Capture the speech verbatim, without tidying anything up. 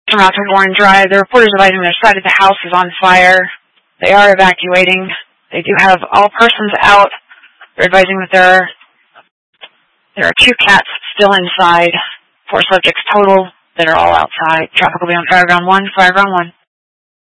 from out to Warren Drive. The reporters advising their side of the house is on fire. They are evacuating. They do have all persons out. They're advising that there are, there are two cats still inside. Four subjects total that are all outside. Traffic will be on Fire Ground one, Fire Ground one.